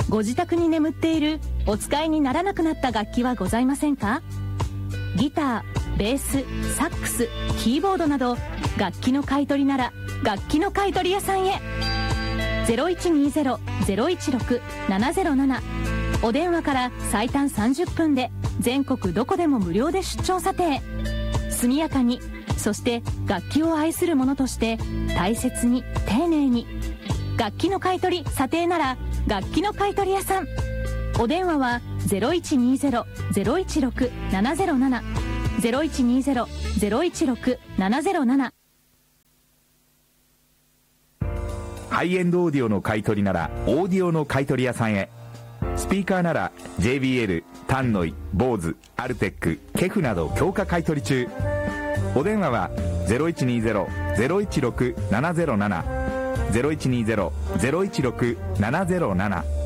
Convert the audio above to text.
ご自宅に眠っているお使いにならなくなった楽器はございませんか？ギター、ベース、サックス、キーボードなど楽器の買い取りなら楽器の買取屋さんへ。 0120-016-707 お電話から最短30分で全国どこでも無料で出張査定。速やかに、そして楽器を愛する者として大切に丁寧に。楽器の買い取り査定なら楽器の買い取り屋さん。お電話は 0120-016-707 0120-016-707。 ハイエンドオーディオの買い取りならオーディオの買い取り屋さんへ。スピーカーなら JBL、タンノイ、ボーズ、アルテック、ケフなど強化買い取り中。お電話は 0120-016-707 0120-016-707